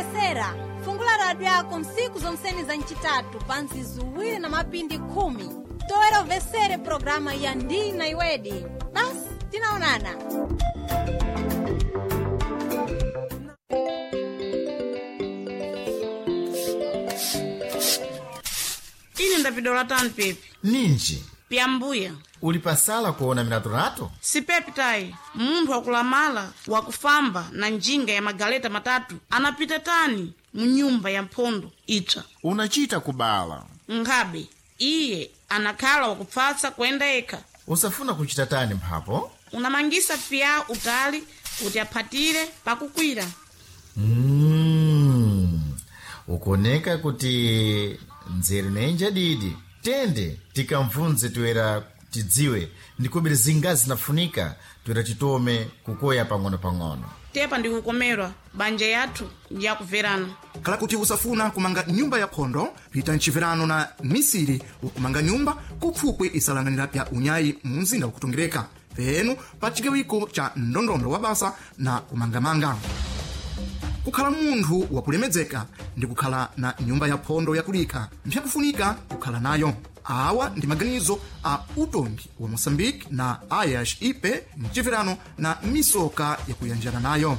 omvesera, fungula radio yako nsiku zonsene za ncitatu pansi zuwiri na mapindi 10. Toera ovesere programa ya Ndi na Iwedi. Basi, tinaonana. Ini ndapidola tani Pepe. Ninji. Piambuya. Ulipasala kuona minatorato? Si Pepe tai. Munthu wakulamala, wakufamba na njinga ya magaleta matatu. Anapita tani munyumba ya mpondo ita. Unachita kubala. Ngabe, iye anakhala wakupfatsa kwenda eka. Usafuna kuchita tani mphapo? Unamangisa pia utali kuti aphatire pakukwira. Ukoneka kuti nzeri nenja didi. Tende tikamvunze tuera tidziwe ndikubiri zingazi nafunika tuera titome kukoya pang'ono-pang'ono. Tepa ndikukomerwa banja yathu ya kuverana. Kala kuti usafuna kumanga nyumba ya phondo, pita nchiverano na misiri wakumanga nyumba kupfupwe isalanganira pya unyayi mumzinda wakutongereka. Penu pa chigawiko cha ndondondo wa basa na kumangamanga. Kukhala munthu wakulemedzeka ndi kukhala na nyumba ya phondo yakulika mpyakufunika kukhala nayo. Awa ndi maganizo a utongi wa Moçambique na Ayash Ipe mchiverano na misoka ya kuyanjana nayo.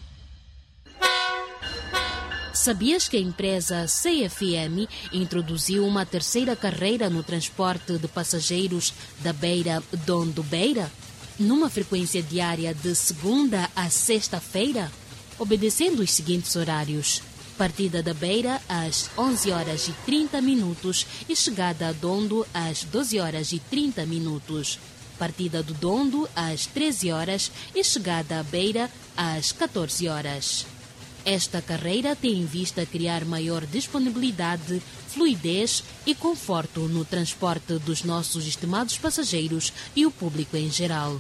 Sabias que a empresa CFM introduziu uma terceira carreira no transporte de passageiros da Beira Dondo Beira? Numa frequência diária de segunda a sexta-feira? Obedecendo os seguintes horários: partida da Beira às 11h30 e chegada a Dondo às 12h30. Partida do Dondo às 13h e chegada à Beira às 14h. Esta carreira tem em vista criar maior disponibilidade, fluidez e conforto no transporte dos nossos estimados passageiros e o público em geral.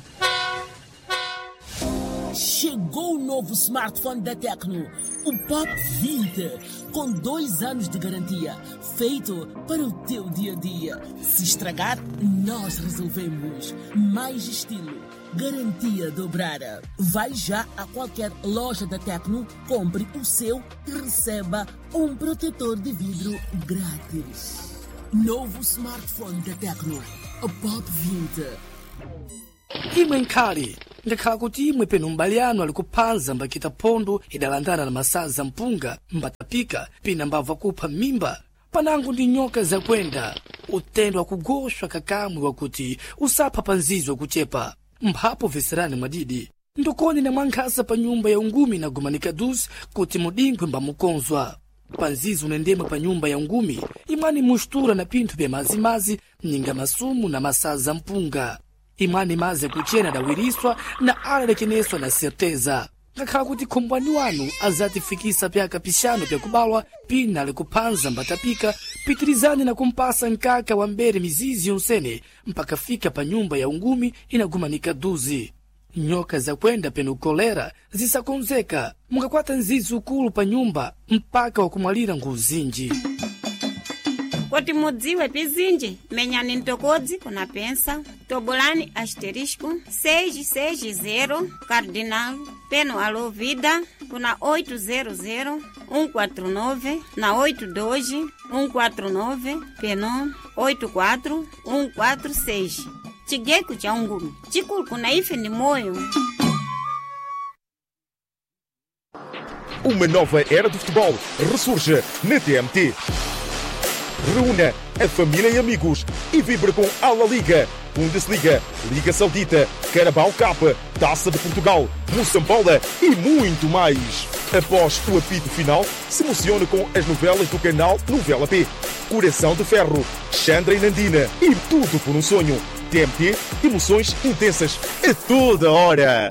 Chegou o novo smartphone da Tecno, o Pop 20, com 2 anos de garantia, feito para o teu dia-a-dia. Se estragar, nós resolvemos. Mais estilo, garantia dobrada. Vai já a qualquer loja da Tecno, compre o seu e receba um protetor de vidro grátis. Novo smartphone da Tecno, o Pop 20. Imwe nkhali ngakhala kuti imwe penu mbaliano ali kuphanza mbakita phondo idalandana na masaza mpunga mbatapika pina mbabva kupha mimba panango ndi nyoka zakwenda utendo wakugoshwa kakamwe wakuti usapha panzizwa kuchepa mphapo veserani mwadidi ndokoni na mwankhasa pa nyumba ya ungumi na gumanika duzi kuti mudingwe mbamukonzwa panzizi unendemwe pa nyumba ya ungumi imwani mustura na pinthu bya mazimazi mninga masumu na masaza mpunga imwani maze kuchena dawiriswa na alalekeneswa na certeza ngakhala kuti khombwani wanu azatifikisa pyaka pixano pya kubalwa pina ali kuphanza mbatapika pitirizani na kumpasa nkaka wa mbere mizizi yonsene mpaka fika pa nyumba ya ungumi inagumanika duzi. Nyoka zakwenda penu kolera zisakonzeka mungakwata nzizi ukulu pa nyumba mpaka wakumwalira nguzinji. Koti mudziwe pizinji, menyani ntokodzi kuna pensa, tobolani asterisco 660 cardinal, peno alo vida, kuna 800 149 na 82 149, peno 84 146. Chigeko cha ungumi, chikulu kuna ife ni moyo. Uma nova era do futebol ressurge na TMT. Reúna a família e amigos e vibra com a La Liga, Bundesliga, Liga Saudita, Carabao Cup, Taça de Portugal, Moçambola e muito mais. Após o apito final, se emociona com as novelas do canal Novela P, Coração de Ferro, Xandra e Nandina e tudo por um sonho. TMT, emoções intensas a toda hora.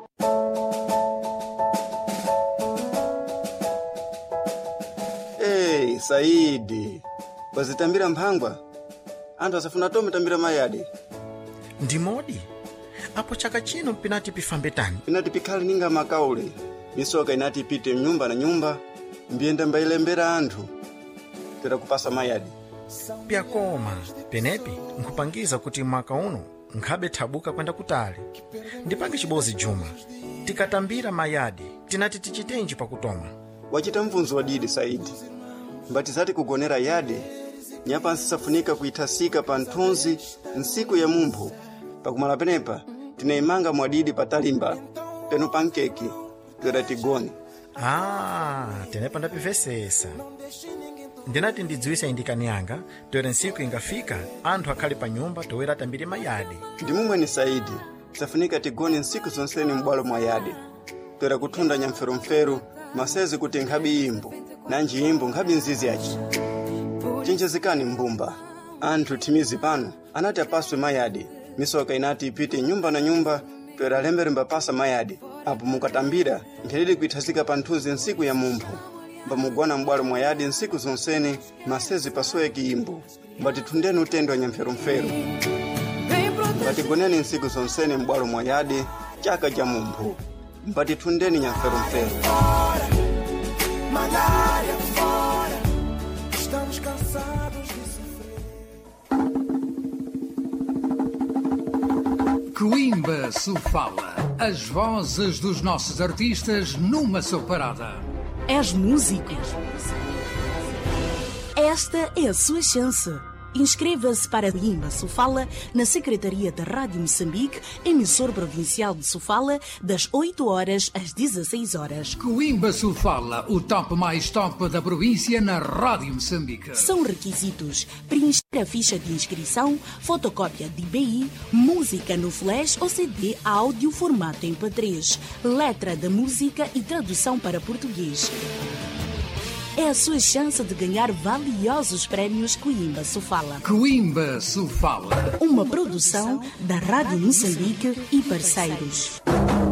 Ei, Saidi. Wazitambira mphangwa anthu asafuna tome tambira mayadi ndi modi apo chaka chino pinati pifambe tani pinati pikhali ninga makaule misoka inati ipite nyumba na nyumba mbiyenda mbailembera anthu pera kupasa mayadi pyakoma penepi nkupangiza kuti mwaka uno nkhabe thabuka kwenda kutali ndipange chibozi Juma tikatambira mayadi tinati tichitenji pakutoma wachita mvunzo wadidi Saidi. Mbatizati kugonera yade, nyapa nsisafunika kuitasika pa nthunzi nsiku ya mumphu. Pakumala penepa, tinaimanga mwadidi patalimba, penu pankeki, twera tigoni. Tenepa ndapivesesa. Ndinati ndidziwisa indikani yanga, twera nsiku ingafika, anthu akhali pa nyumba towera tambiri mayadi. Ndimumweni Saidi, safunika tigoni nsiku zonseni mbwalo mwa yade. Twera kuthunda nyamferumferu, masezi kuti nkhabi imbu, nanji imbu nkhabi nzizi yachi. Chinchezikani mbumba, anthu timizi pano, anati apaswe mayadi. Misoka inati ipite nyumba na nyumba, twera lemberemba pasa mayadi. Apo mukatambira, nthelili kuithazika pa nthuzi nsiku ya mumphu. Mbamugwana mbwalo mwa yadi nsiku zonseni, masezi pasoye kiimbu. Mbatithundeni utendo wa nyamferumferu. Mbatigoneni nsiku zonseni mbwalo mwa yadi, chaka cha mumphu. Mbatithundeni nyamferumferu. Coimbra Sofala, as vozes dos nossos artistas numa só parada. És músico? Esta é a sua chance. Inscreva-se para Coimbra Sofala na Secretaria da Rádio Moçambique, emissor provincial de Sofala, das 8 horas às 16 horas. Coimbra Sofala, o top mais top da província na Rádio Moçambique. São requisitos: preencher a ficha de inscrição, fotocópia de IBI, música no flash ou CD áudio formato MP3, letra da música e tradução para português. É a sua chance de ganhar valiosos prémios Coimbra Sofala. Coimbra Sofala. Uma produção da Rádio Moçambique e parceiros.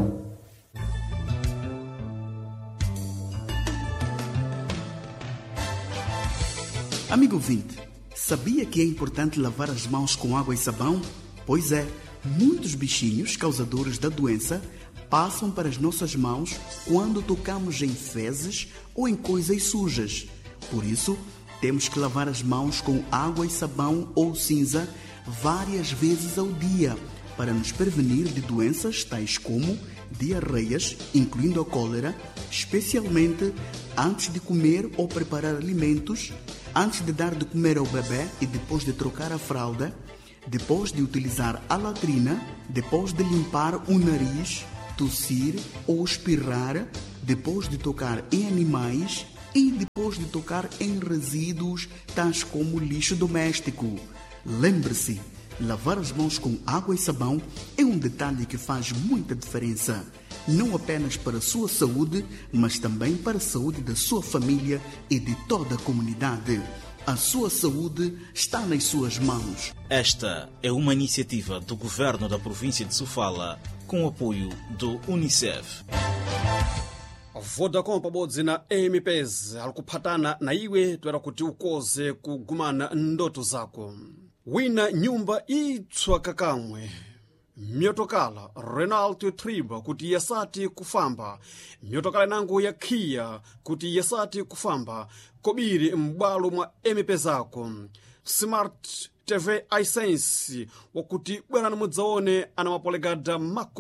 Amigo ouvinte, sabia que é importante lavar as mãos com água e sabão? Pois é, muitos bichinhos causadores da doença passam para as nossas mãos quando tocamos em fezes ou em coisas sujas. Por isso, temos que lavar as mãos com água e sabão ou cinza várias vezes ao dia para nos prevenir de doenças tais como diarreias, incluindo a cólera, especialmente antes de comer ou preparar alimentos, antes de dar de comer ao bebê e depois de trocar a fralda, depois de utilizar a latrina, depois de limpar o nariz, tossir ou espirrar, depois de tocar em animais e depois de tocar em resíduos tais como lixo doméstico. Lembre-se, lavar as mãos com água e sabão é um detalhe que faz muita diferença, não apenas para a sua saúde, mas também para a saúde da sua família e de toda a comunidade. A sua saúde está nas suas mãos. Esta é uma iniciativa do Governo da província de Sofala, com o apoio do UNICEF. Vodacom pabodzi na MPs alikuphatana na iwe toera kuti ukoze kugumana ndoto zako. Wina nyumba itswa kakamwe. Myotokala Renault Triba kuti yasati kufamba. Myotokala nangu ya Kia kuti yasati kufamba. Kobiri mbalo mwa MP zako. Smart TV iSense wakuti bwana mudzaone ana mapolegada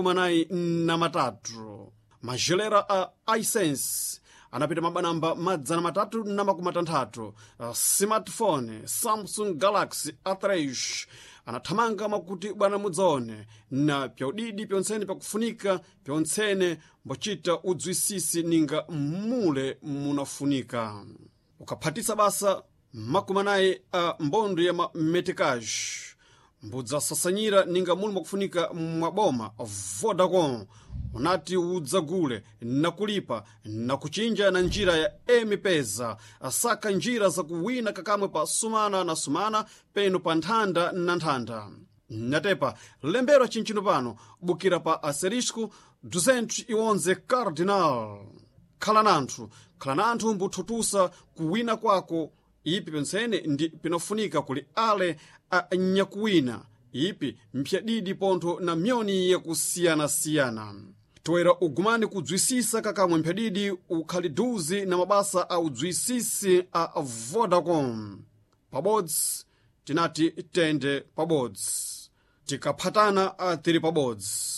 83. Majelera a iSense anapita mabanamba madzana 360. Smartphone Samsung Galaxy A3 anathamanga makuti bwana mudzaone na pyaudidi pyontsene pakufunika pyontsene mbochita udzwisisi ninga mule munafunika. Ukaphatisa basa 80 a mbondo ya metikaji mbudza sasanyira ninga mulu mwakufunika mwaboma. Vodacom unati udzagule na kulipa na kuchinja na njira ya M-Pesa, asaka njira za kuwina kakamwe pa sumana na sumana peno pa nthanda na nthanda. Natepa lembero chinchino pano bukira pa asterisco 211 cardinal. Khalananthu mbuthutusa kuwina kwako. Ipi pensene ndi pinofunika kuli ale a nyakuwina. Ipi mpyadidi ponto na myoni ya kusiyana-siyana. Toera ugumani kudzwisisa kakamwe mpyadidi ukhaliduzi na mabasa a udzwisisi a Vodacom. Pabodzi tinati tende pabodzi. Tikaphatana tiri pabodzi.